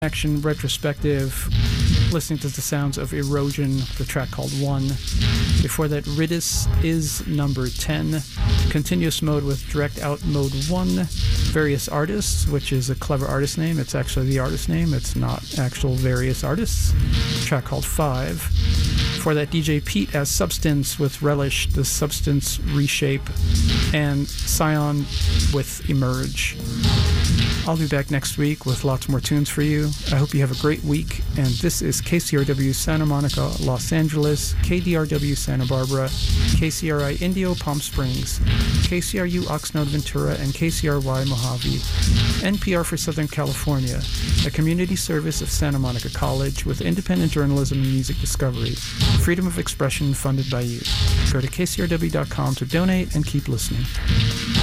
Action retrospective, listening to the sounds of Erosion, the track called One. Before that, Ridis is number 10. Continuous Mode with Direct Out Mode 1. Various Artists, which is a clever artist name. It's actually the artist name. It's not actual Various Artists. A track called 5. For that, DJ Pete as Substance with Relish, the Substance Reshape, and Scion with Emerge. I'll be back next week with lots more tunes for you. I hope you have a great week. And this is KCRW Santa Monica, Los Angeles, KDRW Santa Barbara, KCRI Indio Palm Springs, KCRU Oxnard Ventura, and KCRY Mojave. NPR for Southern California, a community service of Santa Monica College with independent journalism and music discovery. Freedom of expression funded by you. Go to kcrw.com to donate and keep listening.